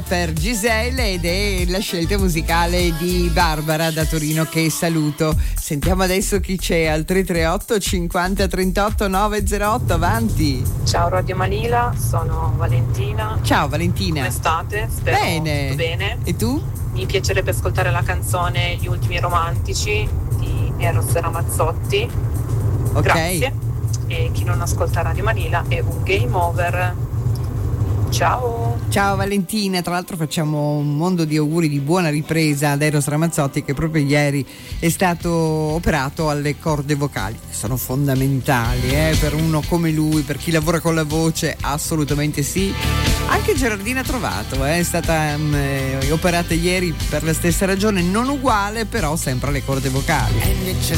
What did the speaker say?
per Giselle ed è la scelta musicale di Barbara da Torino, che saluto. Sentiamo adesso chi c'è al 338 50 38 908. Avanti. Ciao Radio Manila, sono Valentina. Ciao Valentina. Come state? Spero bene. Tutto bene. E tu? Mi piacerebbe ascoltare la canzone Gli ultimi romantici di Eros Ramazzotti. Ok. Grazie. E chi non ascolta Radio Manila è un game over. Ciao. Ciao Valentina, tra l'altro facciamo un mondo di auguri di buona ripresa ad Eros Ramazzotti, che proprio ieri è stato operato alle corde vocali, che sono fondamentali per uno come lui, per chi lavora con la voce, assolutamente sì. Anche Gerardina Trovato è stata operata ieri per la stessa ragione, non uguale, però sempre alle corde vocali. È